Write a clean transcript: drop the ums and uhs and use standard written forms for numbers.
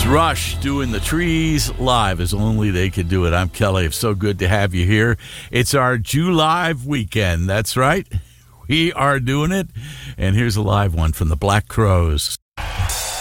Rush doing the trees live as only they could do it. I'm Kelly. It's so good to have you here. It's our July weekend. That's right. We are doing it. And here's a live one from the Black Crowes.